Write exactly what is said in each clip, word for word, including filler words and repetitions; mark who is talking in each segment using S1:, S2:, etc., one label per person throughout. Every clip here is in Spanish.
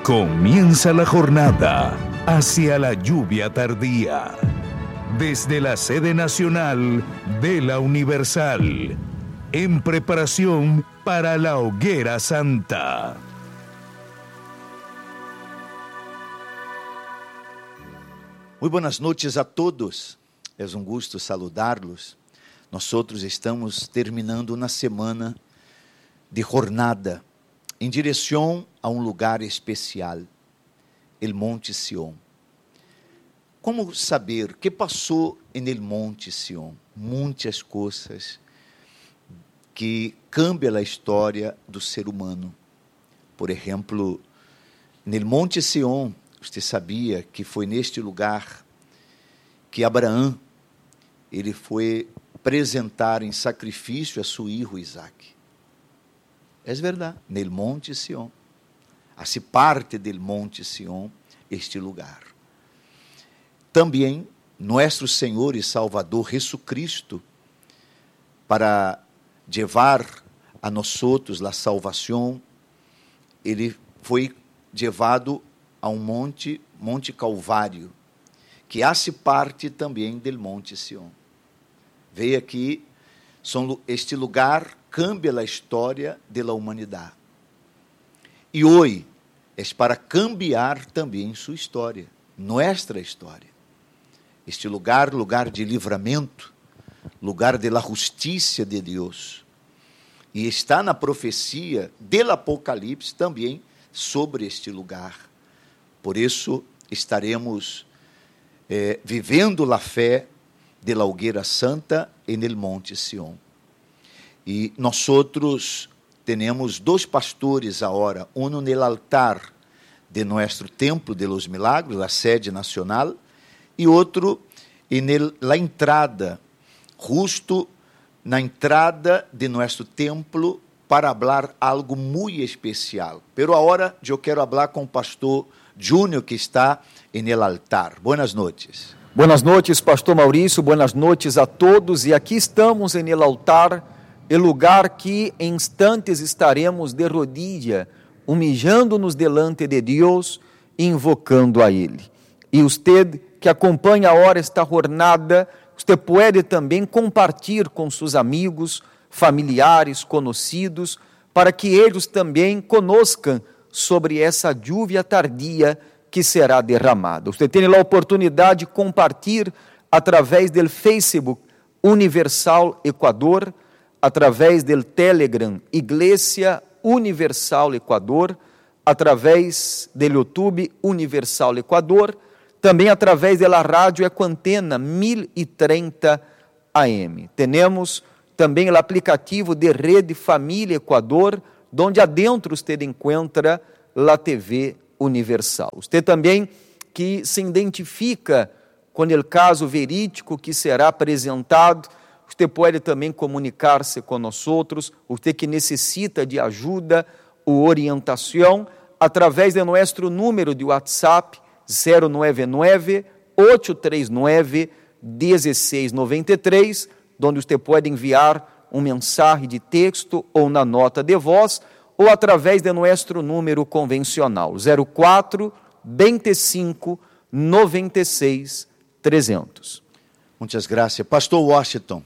S1: Comienza la jornada hacia la lluvia tardía. Desde la sede nacional de la Universal, en preparación para la Hoguera Santa.
S2: Muy buenas noches a todos. É um gosto saludá-los. Nós outros estamos terminando uma semana de jornada em direção a um lugar especial, el Monte Sión. Como saber o que passou en el Monte Sión? Muitas coisas que cambiam a história do ser humano. Por exemplo, no Monte Sión, você sabia que foi neste lugar que Abraão ele foi apresentar em sacrifício a seu filho Isaac. É verdade, no Monte Sión. Hace parte del Monte Sión este lugar. Também, nosso Senhor e Salvador Jesucristo, para levar a nós outros a salvação, ele foi levado a um monte, Monte Calvário, que hace parte também del Monte Sión. Veja que este lugar cambia a história da humanidade. E hoje é para cambiar também sua história, nossa história. Este lugar, lugar de livramento, lugar de la justiça de Deus. E está na profecia do Apocalipse também sobre este lugar. Por isso, estaremos eh, vivendo a fé de la Hoguera Santa en el Monte Sión. E nós outros temos dois pastores agora, um no altar de nosso Templo de los Milagros, a sede nacional, e outro na entrada, justo na entrada de nosso templo, para falar algo muito especial. Pero agora eu quero falar com o pastor Júnior, que está no altar. Boas noites.
S3: Buenas noches, pastor Maurício, buenas noches a todos, e aqui estamos en el altar, o lugar que em instantes estaremos de rodilha, humilhando-nos delante de Deus, invocando a Ele. E usted que acompanha agora esta jornada, você pode também compartilhar com seus amigos, familiares, conhecidos, para que eles também conozcam sobre essa lluvia tardia que será derramada. Você tem a oportunidade de compartilhar através do Facebook Universal Equador, através do Telegram Igreja Universal Equador, através do YouTube Universal Equador, também através da rádio Equantena mil e trinta A M. Temos também o aplicativo de Rede Família Equador, onde adentro você encontra a T V Universal. Você também que se identifica com o caso verídico que será apresentado, você pode também comunicar-se com nós outros, você que necessita de ajuda ou orientação, através de nosso número de WhatsApp, zero nove nove, oito três nove, um seis nove três, onde você pode enviar um mensagem de texto ou na nota de voz, ou através de nosso número convencional, zero quatro, vinte e cinco, noventa e seis, trezentos.
S2: Muitas graças. Pastor Washington.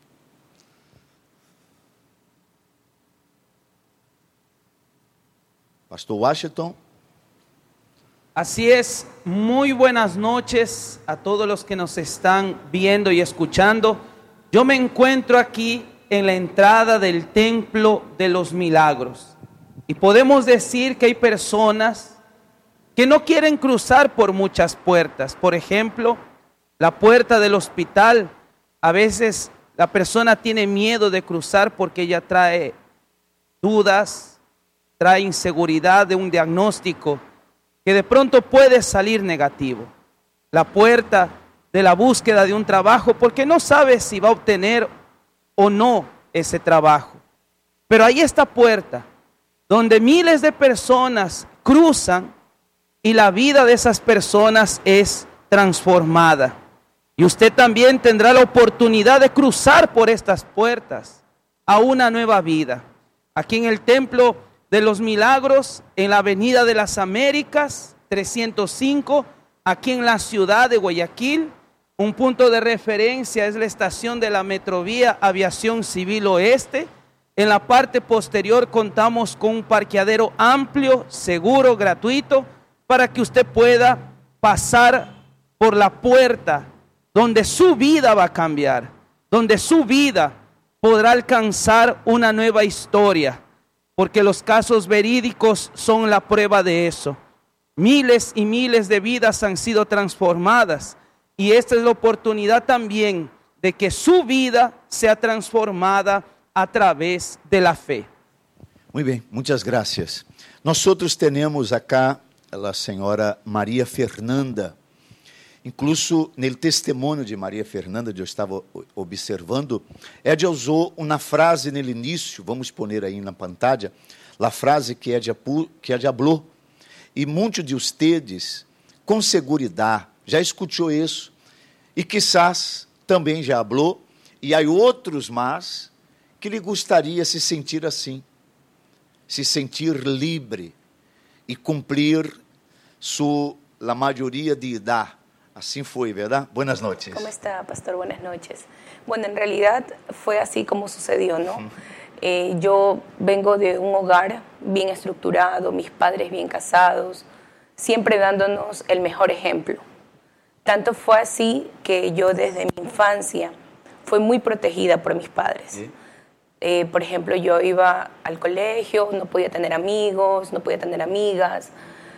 S2: Pastor Washington.
S4: Así es, muy buenas noches a todos los que nos están viendo y escuchando. Yo me encuentro aquí en la entrada del Templo de los Milagros. Y podemos decir que hay personas que no quieren cruzar por muchas puertas. Por ejemplo, la puerta del hospital. A veces la persona tiene miedo de cruzar porque ella trae dudas, trae inseguridad de un diagnóstico que de pronto puede salir negativo. La puerta de la búsqueda de un trabajo porque no sabe si va a obtener o no ese trabajo. Pero hay esta puerta donde miles de personas cruzan y la vida de esas personas es transformada. Y usted también tendrá la oportunidad de cruzar por estas puertas a una nueva vida. Aquí en el templo de los Milagros en la Avenida de las Américas, trescientos cinco, aquí en la ciudad de Guayaquil. Un punto de referencia es la estación de la Metrovía Aviación Civil Oeste. En la parte posterior contamos con un parqueadero amplio, seguro, gratuito, para que usted pueda pasar por la puerta donde su vida va a cambiar, donde su vida podrá alcanzar una nueva historia, porque los casos verídicos son la prueba de eso. Miles y miles de vidas han sido transformadas y esta es la oportunidad también de que su vida sea transformada a través de la fe.
S2: Muy bien, muchas gracias. Nosotros tenemos acá a la señora María Fernanda. Incluso no testemunho de Maria Fernanda, eu estava observando, ela usou uma frase no início, vamos pôr aí na pantalla, a frase que ela, que ela falou. E muitos de vocês, com segurança, já escutou isso, e quizás também já falou, e há outros mais que lhe gostaria se sentir assim, se sentir livre e cumprir sua a maioria de idade. Así fue, ¿verdad? Buenas noches.
S5: ¿Cómo está, pastor? Buenas noches. Bueno, en realidad fue así como sucedió, ¿no? Uh-huh. eh, yo vengo de un hogar bien estructurado, mis padres bien casados, siempre dándonos el mejor ejemplo. Tanto fue así que yo desde mi infancia fui muy protegida por mis padres. ¿Sí? Eh, por ejemplo, yo iba al colegio, no podía tener amigos, no podía tener amigas,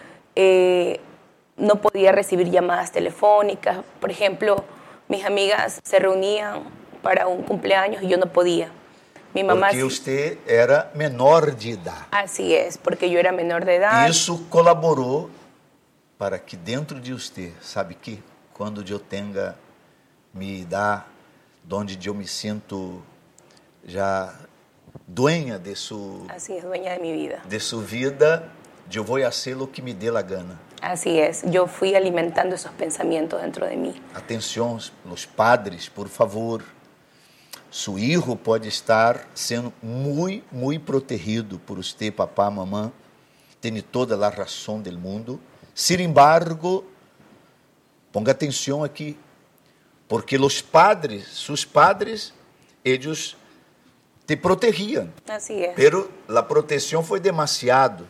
S5: eh, no podía recibir llamadas telefónicas. Por ejemplo, mis amigas se reunían para un cumpleaños y yo no podía. Mi mamá,
S2: porque usted era menor de edad.
S5: Así es, porque yo era menor de edad.
S2: E isso colaborou para que dentro de usted, sabe que quando eu tenha minha idade, onde eu me sinto já dueña de su,
S5: Así es, dueña de mi vida.
S2: De su vida, eu vou fazer o que me dê a gana.
S5: Así es, yo fui alimentando esos pensamientos dentro de mí.
S2: Atenção, os padres, por favor. Su hijo pode estar sendo muito, muito protegido por você, papá, mamã. Tem toda a razão do mundo. Sin embargo, ponga atenção aqui, porque os padres, seus padres, eles te protegiam.
S5: Así es.
S2: Pero a proteção foi demasiado.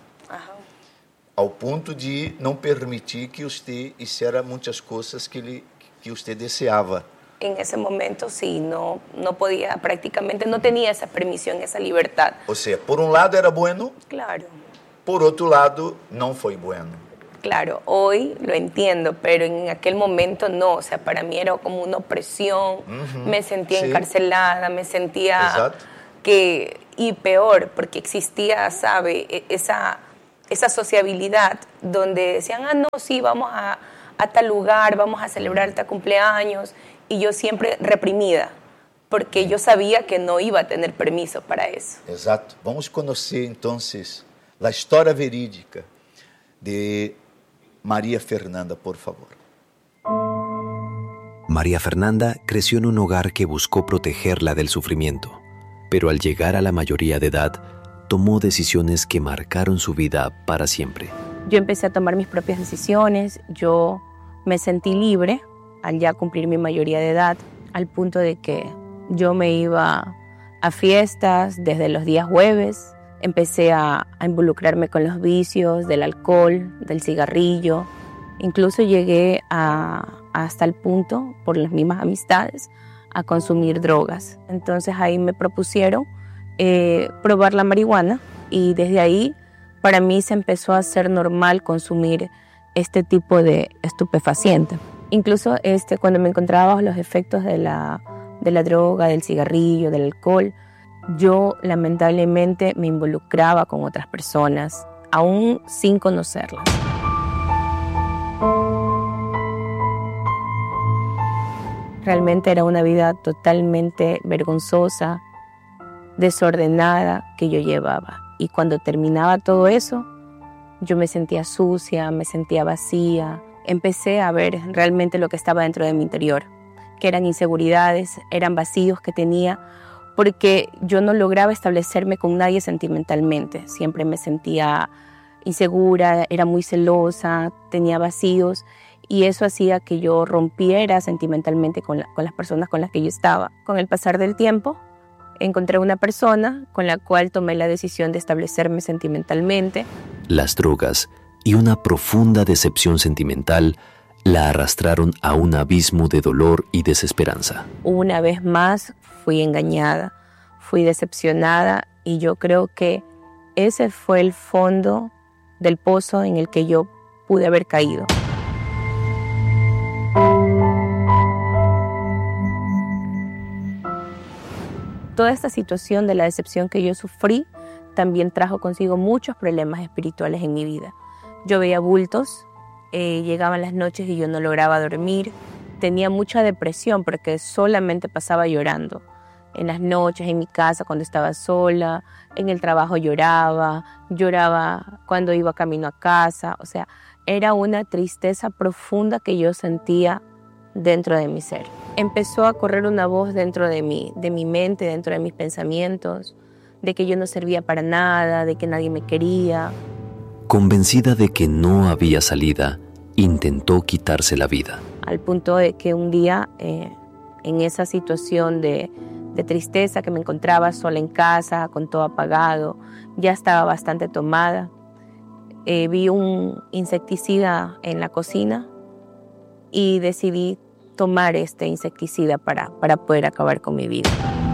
S2: Ao ponto de não permitir que você hiciera muitas coisas que, ele, que você desejava.
S5: En ese momento sí, no, no podía, prácticamente no tenía esa permisión, esa libertad.
S2: O sea, por un lado era bueno,
S5: claro.
S2: Por otro lado no fue bueno.
S5: Claro, hoy lo entiendo, pero en aquel momento no, o sea, para mí era como una opresión, uh-huh. Me sentía sí. encarcelada, me sentía Exacto. que, y peor, porque existía, ¿sabe?, esa... esa sociabilidad donde decían, ah, no, sí, vamos a, a tal lugar, vamos a celebrar tal cumpleaños, y yo siempre reprimida, porque yo sabía que no iba a tener permiso para eso.
S2: Exacto. Vamos conocer, entonces, la historia verídica de María Fernanda, por favor.
S6: María Fernanda creció en un hogar que buscó protegerla del sufrimiento, pero al llegar a la mayoría de edad, tomó decisiones que marcaron su vida para siempre.
S5: Yo empecé a tomar mis propias decisiones, yo me sentí libre al ya cumplir mi mayoría de edad, al punto de que yo me iba a fiestas desde los días jueves, empecé a, a involucrarme con los vicios del alcohol, del cigarrillo, incluso llegué a, hasta el punto, por las mismas amistades, a consumir drogas. Entonces ahí me propusieron Eh, probar la marihuana y desde ahí para mí se empezó a hacer normal consumir este tipo de estupefaciente. Incluso este, cuando me encontraba bajo los efectos de la, de la droga, del cigarrillo, del alcohol, yo lamentablemente me involucraba con otras personas, aún sin conocerlas. Realmente era una vida totalmente vergonzosa, desordenada que yo llevaba. Y cuando terminaba todo eso, yo me sentía sucia, me sentía vacía. Empecé a ver realmente lo que estaba dentro de mi interior, que eran inseguridades, eran vacíos que tenía porque yo no lograba establecerme con nadie sentimentalmente. Siempre me sentía insegura, era muy celosa, tenía vacíos y eso hacía que yo rompiera sentimentalmente con, la, con las personas con las que yo estaba. Con el pasar del tiempo, encontré una persona con la cual tomé la decisión de establecerme sentimentalmente.
S6: Las drogas y una profunda decepción sentimental la arrastraron a un abismo de dolor y desesperanza.
S5: Una vez más fui engañada, fui decepcionada y yo creo que ese fue el fondo del pozo en el que yo pude haber caído. Toda esta situación de la decepción que yo sufrí también trajo consigo muchos problemas espirituales en mi vida. Yo veía bultos, eh, llegaban las noches y yo no lograba dormir. Tenía mucha depresión porque solamente pasaba llorando. En las noches, en mi casa, cuando estaba sola, en el trabajo lloraba, lloraba cuando iba camino a casa. O sea, era una tristeza profunda que yo sentía dentro de mi ser. Empezó a correr una voz dentro de mí, de mi mente, dentro de mis pensamientos, de que yo no servía para nada, de que nadie me quería.
S6: Convencida de que no había salida, intentó quitarse la vida.
S5: Al punto de que un día, eh, en esa situación de, de tristeza que me encontraba sola en casa, con todo apagado, ya estaba bastante tomada. Eh, vi un insecticida en la cocina y decidí tomar este insecticida para, para poder acabar con mi vida.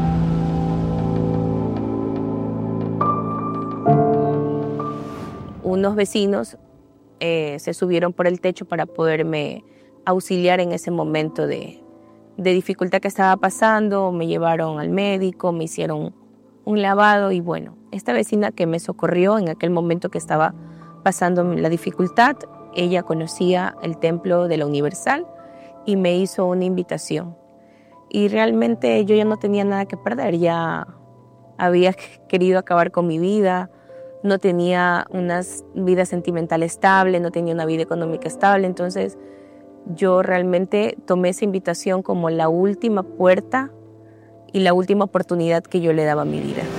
S5: Unos vecinos eh, se subieron por el techo para poderme auxiliar en ese momento de, de dificultad que estaba pasando. Me llevaron al médico, me hicieron un lavado y bueno, esta vecina que me socorrió en aquel momento que estaba pasando la dificultad, ella conocía el templo de la Universal y me hizo una invitación. Y realmente yo ya no tenía nada que perder, ya había querido acabar con mi vida, no tenía una vida sentimental estable, no tenía una vida económica estable, entonces yo realmente tomé esa invitación como la última puerta y la última oportunidad que yo le daba a mi vida.